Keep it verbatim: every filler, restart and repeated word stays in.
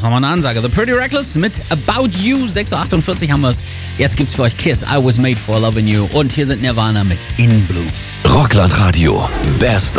Das war mal eine Ansage. The Pretty Reckless mit About You. sechs Uhr achtundvierzig haben wir es. Jetzt gibt's für euch Kiss, I Was Made for Loving You. Und hier sind Nirvana mit In Blue. Rockland Radio. Best